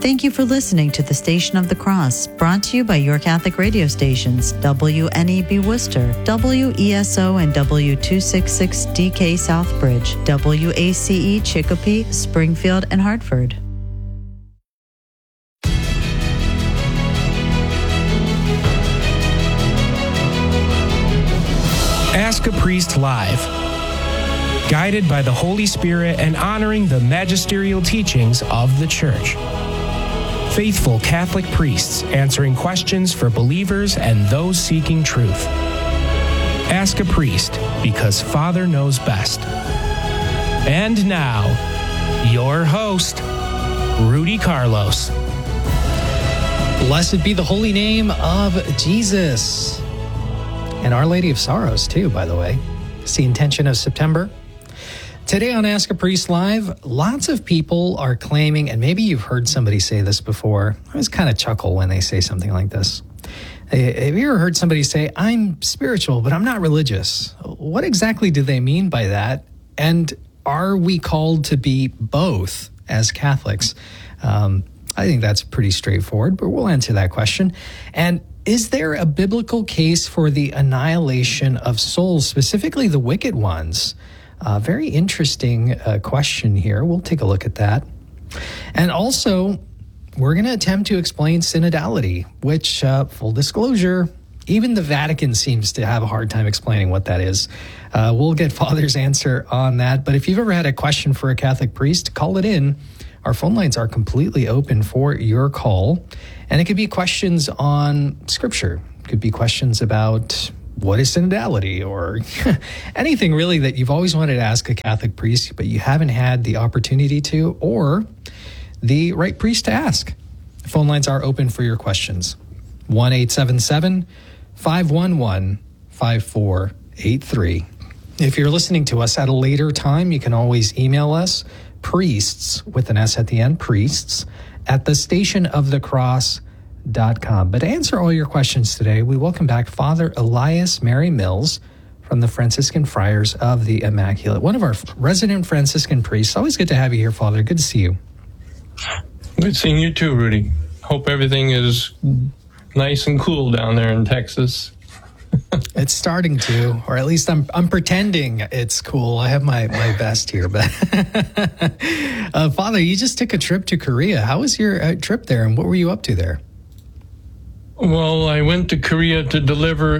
Thank you for listening to the Station of the Cross, brought to you by your Catholic radio stations, WNEB Worcester, WESO and W266DK Southbridge, WACE Chicopee, Springfield, and Hartford. Ask a Priest Live. Guided by the Holy Spirit and honoring the magisterial teachings of the Church. Faithful Catholic priests answering questions for believers and those seeking truth. Ask a Priest, because Father knows best. And now, your host, Rudy Carlos. Blessed be the holy name of Jesus. And Our Lady of Sorrows, too, by the way. It's the intention of September. Today on Ask a Priest Live, lots of people are claiming, and maybe you've heard somebody say this before. I always kind of chuckle when they say something like this. Have you ever heard somebody say, I'm spiritual, but I'm not religious? What exactly do they mean by that? And are we called to be both as Catholics? I think that's pretty straightforward, but we'll answer that question. And is there a biblical case for the annihilation of souls, specifically the wicked ones? Very interesting question here. We'll take a look at that. And also, we're going to attempt to explain synodality, which, full disclosure, even the Vatican seems to have a hard time explaining what that is. We'll get Father's answer on that. But if you've ever had a question for a Catholic priest, call it in. Our phone lines are completely open for your call. And it could be questions on Scripture. It could be questions about what is synodality, or anything really that you've always wanted to ask a Catholic priest, but you haven't had the opportunity to, or the right priest to ask. Phone lines are open for your questions. 1-877-511-5483. If you're listening to us at a later time, you can always email us, priests, with an S at the end, priests, at thestationofthecross.com. But to answer all your questions today, we welcome back Father Elias Mary Mills from the Franciscan Friars of the Immaculate, one of our resident Franciscan priests. Always good to have you here, Father. Good to see you. Good seeing you too, Rudy. Hope everything is nice and cool down there in Texas. It's starting to, or at least I'm pretending it's cool. I have my best here, but Father, you just took a trip to Korea. How was your trip there, and what were you up to there? Well, I went to Korea to deliver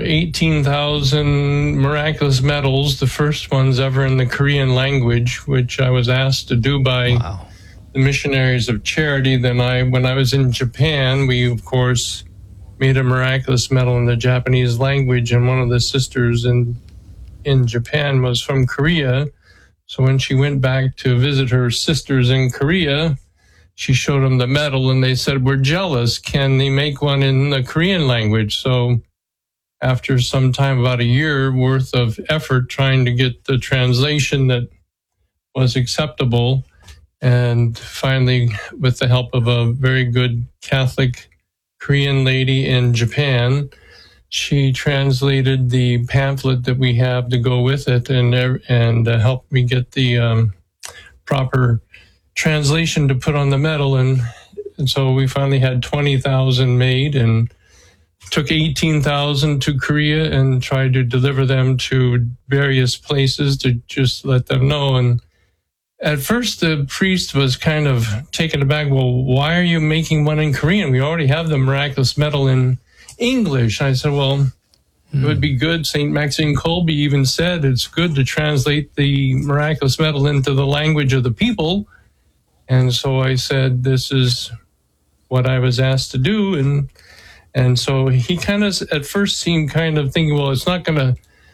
18,000 miraculous medals, the first ones ever in the Korean language, which I was asked to do by the Missionaries of Charity. Then when I was in Japan, we, of course, made a miraculous medal in the Japanese language, and one of the sisters in Japan was from Korea. So when she went back to visit her sisters in Korea, she showed them the medal, and they said, we're jealous. Can they make one in the Korean language? So after some time, about a year worth of effort trying to get the translation that was acceptable, and finally, with the help of a very good Catholic Korean lady in Japan, she translated the pamphlet that we have to go with it, and helped me get the proper translation to put on the medal. And so we finally had 20,000 made, and took 18,000 to Korea and tried to deliver them to various places to just let them know. And at first the priest was kind of taken aback. Well, why are you making one in Korean? We already have the miraculous medal in English. I said, well, it would be good. St. Maxine Colby even said it's good to translate the miraculous medal into the language of the people. And so I said, this is what I was asked to do. And so he kind of at first seemed kind of thinking, well, it's not gonna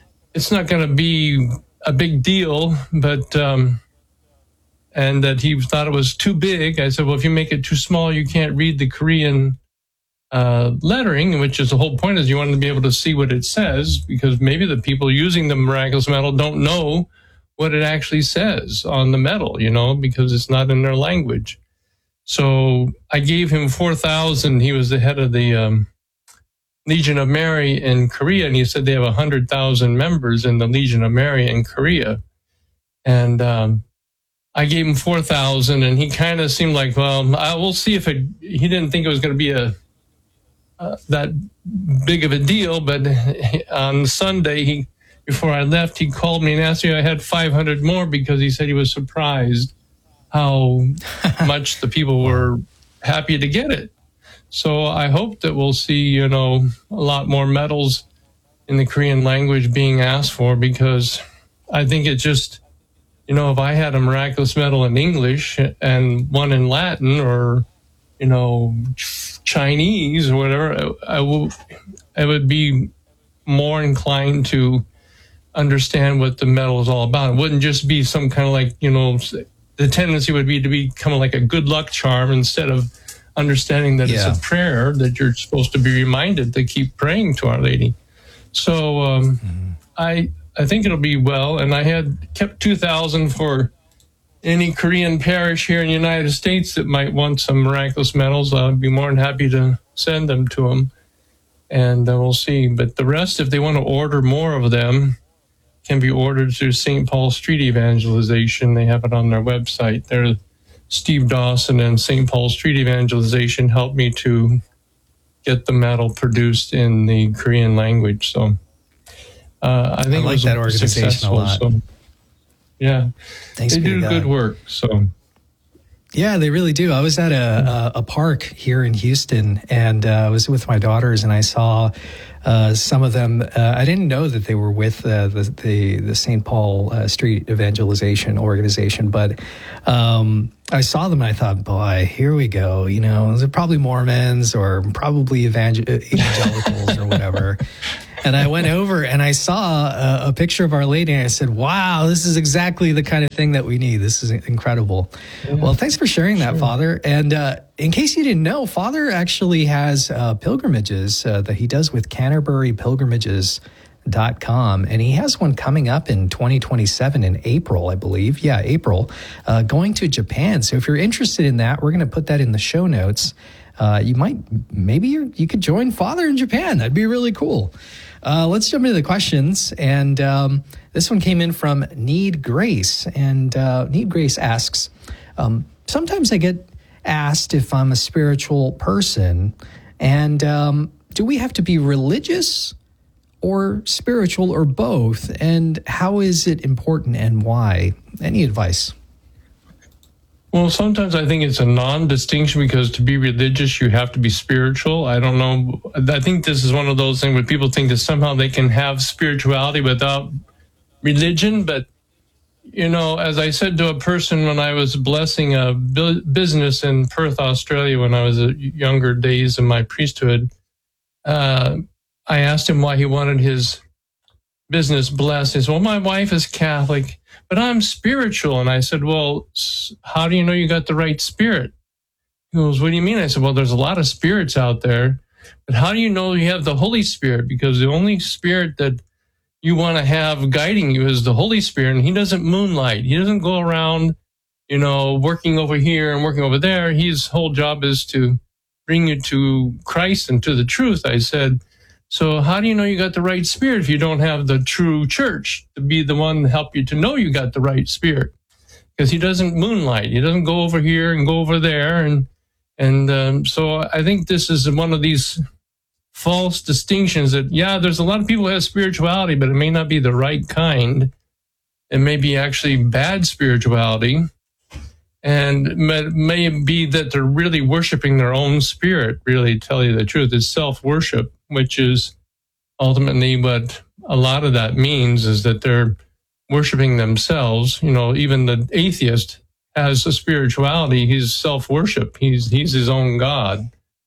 be a big deal, but and that he thought it was too big. I said, well, if you make it too small, you can't read the Korean lettering, which is the whole point, is you want to be able to see what it says, because maybe the people using the miraculous medal don't know what it actually says on the medal, because it's not in their language. So I gave him 4,000. He was the head of the Legion of Mary in Korea, and he said they have 100,000 members in the Legion of Mary in Korea. And I gave him 4,000, and he kind of seemed like, well, I will see if he didn't think it was going to be that big of a deal. But on Sunday, before I left, he called me and asked me if I had 500 more, because he said he was surprised how much the people were happy to get it. So I hope that we'll see, a lot more medals in the Korean language being asked for, because I think it just, if I had a miraculous medal in English and one in Latin or, Chinese or whatever, I would be more inclined to understand what the medal is all about. It wouldn't just be some kind of like, the tendency would be to become like a good luck charm instead of understanding that it's a prayer that you're supposed to be reminded to keep praying to Our Lady. So I think it'll be well. And I had kept 2,000 for any Korean parish here in the United States that might want some miraculous medals. I'd be more than happy to send them to them. And we'll see. But the rest, if they want to order more of them, can be ordered through St. Paul Street Evangelization. They have it on their website. Steve Dawson and St. Paul Street Evangelization helped me to get the medal produced in the Korean language. So I think I like that organization a lot. So, yeah, Thanks they do good work. So yeah, they really do. I was at a park here in Houston, and I was with my daughters, and I saw some of them. I didn't know that they were with the St. Paul Street Evangelization Organization, but I saw them and I thought, boy, here we go. They're probably Mormons or probably evangelicals or whatever. And I went over and I saw a picture of Our Lady, and I said, wow, this is exactly the kind of thing that we need. This is incredible. Yeah. Well, thanks for sharing that, Father. And in case you didn't know, Father actually has pilgrimages that he does with CanterburyPilgrimages.com. And he has one coming up in 2027 in April, I believe. Yeah, April, going to Japan. So if you're interested in that, we're going to put that in the show notes. You could join Father in Japan. That'd be really cool. Let's jump into the questions. And this one came in from Need Grace. And Need Grace asks, sometimes I get asked if I'm a spiritual person. And do we have to be religious or spiritual or both? And how is it important and why? Any advice? Well, sometimes I think it's a non-distinction, because to be religious, you have to be spiritual. I don't know. I think this is one of those things where people think that somehow they can have spirituality without religion. But, as I said to a person when I was blessing a business in Perth, Australia, when I was in younger days in my priesthood, I asked him why he wanted his business blessed. He said, well, my wife is Catholic, but I'm spiritual. And I said, well, how do you know you got the right spirit? He goes, what do you mean? I said, well, there's a lot of spirits out there, but how do you know you have the Holy Spirit? Because the only spirit that you want to have guiding you is the Holy Spirit, and he doesn't moonlight. He doesn't go around, working over here and working over there. His whole job is to bring you to Christ and to the truth. I said, so how do you know you got the right spirit if you don't have the true church to be the one to help you to know you got the right spirit? Because he doesn't moonlight. He doesn't go over here and go over there. And so I think this is one of these false distinctions that, there's a lot of people who have spirituality, but it may not be the right kind. It may be actually bad spirituality. And it may be that they're really worshiping their own spirit, really, to tell you the truth. It's self-worship, which is ultimately what a lot of that means, is that they're worshiping themselves. Even the atheist has a spirituality. He's self-worship. He's his own God.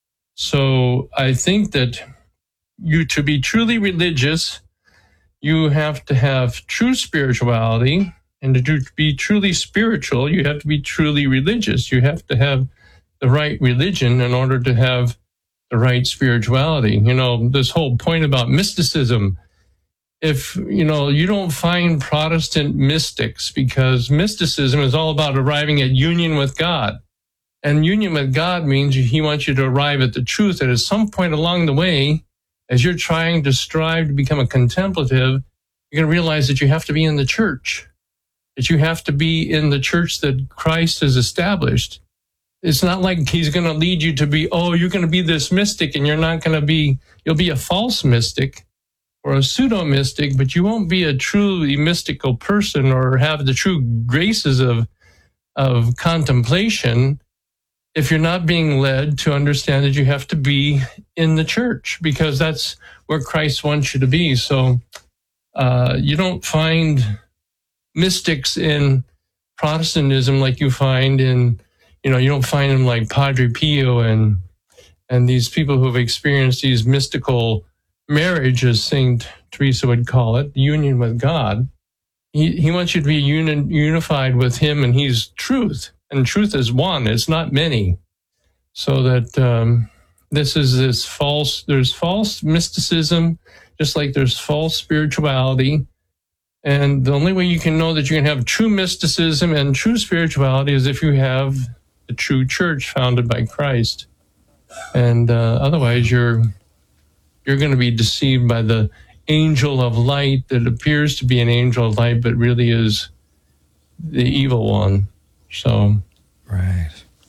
So I think that to be truly religious, you have to have true spirituality. And to be truly spiritual, you have to be truly religious. You have to have the right religion in order to have the right spirituality. This whole point about mysticism, if, you don't find Protestant mystics, because mysticism is all about arriving at union with God. And union with God means he wants you to arrive at the truth that at some point along the way, as you're trying to strive to become a contemplative, you're going to realize that you have to be in the church. that you have to be in the church that Christ has established. It's not like he's going to lead you to be, oh, you're going to be this mystic, and you're not going to be, you'll be a false mystic or a pseudo-mystic, but you won't be a truly mystical person or have the true graces of contemplation if you're not being led to understand that you have to be in the church, because that's where Christ wants you to be. So you don't find mystics in Protestantism like you find in, you don't find them like Padre Pio and these people who have experienced these mystical marriage, as St. Teresa would call it, union with God. He wants you to be unified with him, and he's truth. And truth is one, it's not many. So that there's false mysticism, just like there's false spirituality. And the only way you can know that you can have true mysticism and true spirituality is if you have the true church founded by Christ. And otherwise you're going to be deceived by the angel of light that appears to be an angel of light, but really is the evil one. So, right.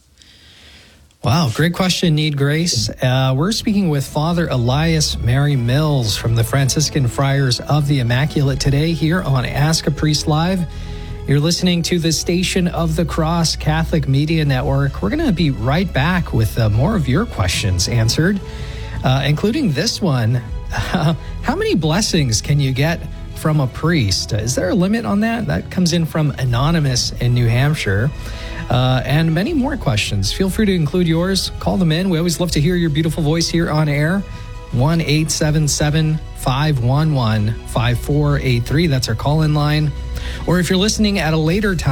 Wow, great question, Need Grace. We're speaking with Father Elias Mary Mills from the Franciscan Friars of the Immaculate today here on Ask a Priest Live. You're listening to the Station of the Cross Catholic Media Network. We're going to be right back with more of your questions answered, including this one. How many blessings can you get from a priest? Is there a limit on that? That comes in from Anonymous in New Hampshire. And many more questions. Feel free to include yours. Call them in. We always love to hear your beautiful voice here on air. 1-877-511-5483. That's our call-in line. Or if you're listening at a later time,